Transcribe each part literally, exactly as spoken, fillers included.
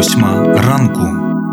Восьма ранку.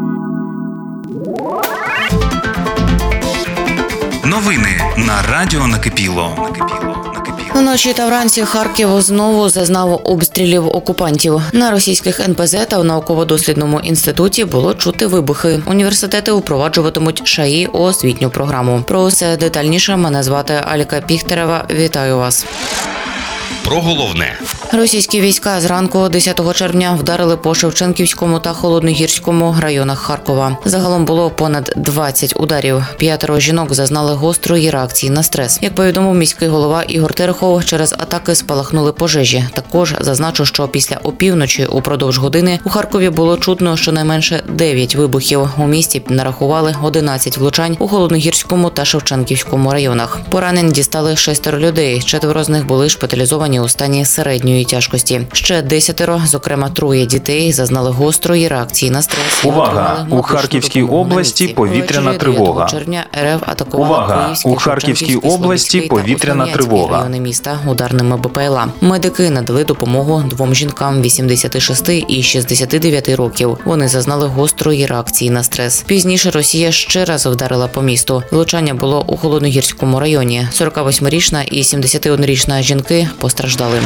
Новини на радіо Накипіло. Вночі та вранці Харків знову зазнав обстрілів окупантів. На російських ен пе зе та в науково-дослідному інституті було чути вибухи. Університети впроваджуватимуть ШАІ у освітню програму. Про все детальніше мене звати Аліка Піхтерева. Вітаю вас. Про головне. Російські війська зранку десятого червня вдарили по Шевченківському та Холодногірському районах Харкова. Загалом було понад двадцять ударів. П'ятеро жінок зазнали гострої реакції на стрес. Як повідомив міський голова Ігор Терехов, через атаки спалахнули пожежі. Також зазначу, що після опівночі упродовж години у Харкові було чутно щонайменше дев'ять вибухів. У місті нарахували одинадцять влучань у Холодногірському та Шевченківському районах. Поранень дістали шестеро людей. Четверо з них були шпиталізовані у стані середньої тяжкості. Ще десятеро, зокрема троє дітей, зазнали гострої реакції на стрес. Увага! У Харківській області повітряна тривога. Увага! У Харківській області повітряна тривога. Райони міста ударними бе пе ел а. Медики надали допомогу двом жінкам вісімдесят шість і шістдесят дев'ять років. Вони зазнали гострої реакції на стрес. Пізніше Росія ще раз вдарила по місту. Влучання було у Холодногірському районі. сорок восьмирічна і сімдесятиоднорічна жінки постраждали.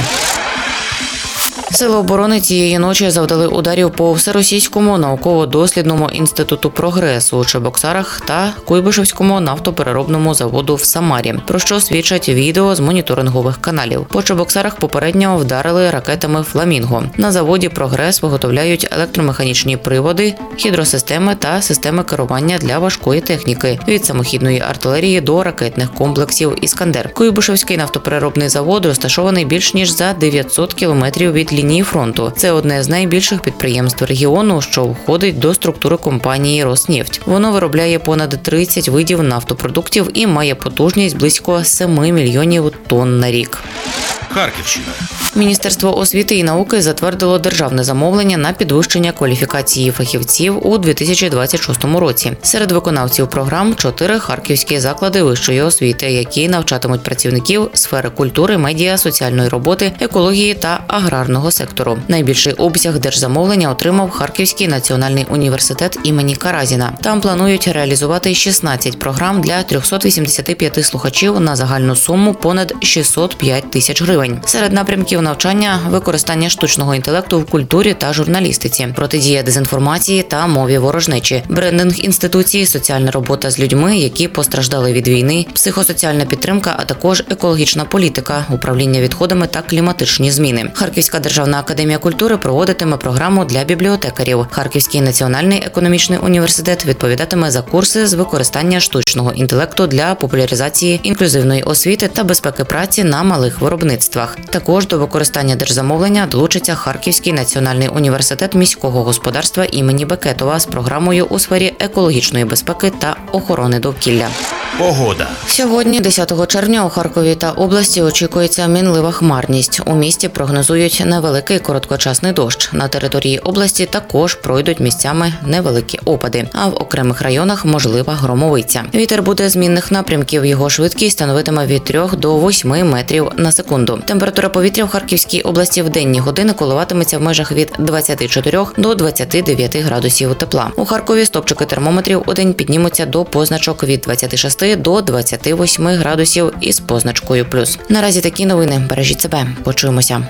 Сили оборони цієї ночі завдали ударів по Всеросійському науково-дослідному інституту «Прогрес» у Чебоксарах та Куйбишевському нафтопереробному заводу в Самарі, про що свідчать відео з моніторингових каналів. По Чебоксарах попередньо вдарили ракетами «Фламінго». На заводі «Прогрес» виготовляють електромеханічні приводи, гідросистеми та системи керування для важкої техніки – від самохідної артилерії до ракетних комплексів «Іскандер». Куйбишевський нафтопереробний завод розташований більш ніж за дев'ятсот кілометрів від лінії фронту. Це одне з найбільших підприємств регіону, що входить до структури компанії «Роснефть». Воно виробляє понад тридцять видів нафтопродуктів і має потужність близько семи мільйонів тонн на рік. Харківщина. Міністерство освіти і науки затвердило державне замовлення на підвищення кваліфікації фахівців у дві тисячі двадцять шостому році. Серед виконавців програм – чотири харківські заклади вищої освіти, які навчатимуть працівників сфери культури, медіа, соціальної роботи, екології та аграрного сектору. Найбільший обсяг держзамовлення отримав Харківський національний університет імені Каразіна. Там планують реалізувати шістнадцять програм для триста вісімдесят п'ять слухачів на загальну суму понад шістсот п'ять тисяч гривень. Серед напрямків навчання – використання штучного інтелекту в культурі та журналістиці, протидія дезінформації та мові ворожнечі, брендинг інституції, соціальна робота з людьми, які постраждали від війни, психосоціальна підтримка, а також екологічна політика, управління відходами та кліматичні зміни. Харківська державна академія культури проводитиме програму для бібліотекарів. Харківський національний економічний університет відповідатиме за курси з використання штучного інтелекту для популяризації інклюзивної освіти та безпеки праці на малих виробництвах. Також до використання держзамовлення долучиться Харківський національний університет міського господарства імені Бекетова з програмою у сфері екологічної безпеки та охорони довкілля. Погода. Сьогодні, десятого червня, у Харкові та області очікується мінлива хмарність. У місті прогнозують невеликий короткочасний дощ. На території області також пройдуть місцями невеликі опади, а в окремих районах можлива громовиця. Вітер буде змінних напрямків, його швидкість становитиме від трьох до восьми метрів на секунду. Температура повітря в Харківській області в денні години коливатиметься в межах від двадцяти чотирьох до двадцяти дев'яти градусів тепла. У Харкові стопчики термометрів у день піднімуться до позначок від двадцяти шести до двадцяти восьми градусів із позначкою плюс. Наразі такі новини. Бережіть себе. Почуємося.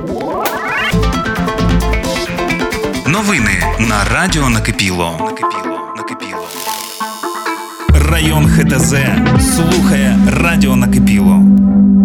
Новини на радіо Накипіло. Район ха те зет слухає радіо Накипіло.